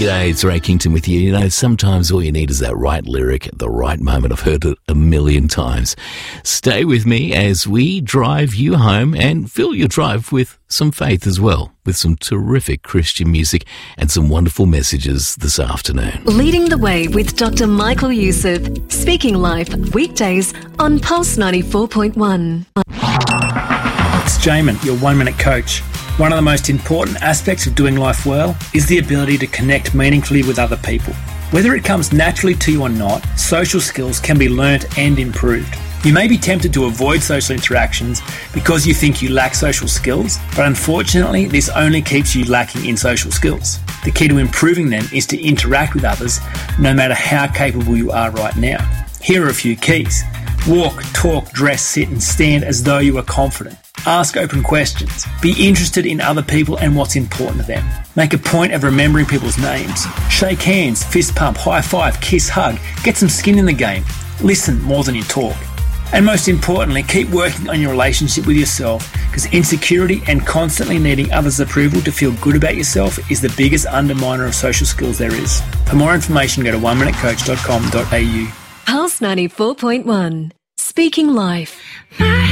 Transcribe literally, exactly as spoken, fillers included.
G'day, it's Ray Kington with you. You know, sometimes all you need is that right lyric at the right moment. I've heard it a million times. Stay with me as we drive you home and fill your drive with some faith as well, with some terrific Christian music and some wonderful messages this afternoon. Leading the Way with Doctor Michael Youssef. Speaking Life, weekdays on Pulse ninety-four point one. It's Jamin, your one-minute coach. One of the most important aspects of doing life well is the ability to connect meaningfully with other people. Whether it comes naturally to you or not, social skills can be learnt and improved. You may be tempted to avoid social interactions because you think you lack social skills, but unfortunately this only keeps you lacking in social skills. The key to improving them is to interact with others no matter how capable you are right now. Here are a few keys. Walk, talk, dress, sit and stand as though you are confident. Ask open questions. Be interested in other people and what's important to them. Make a point of remembering people's names. Shake hands, fist pump, high five, kiss, hug. Get some skin in the game. Listen more than you talk. And most importantly, keep working on your relationship with yourself, because insecurity and constantly needing others' approval to feel good about yourself is the biggest underminer of social skills there is. For more information, go to one minute coach dot com dot a u. Pulse ninety-four point one. Speaking Life.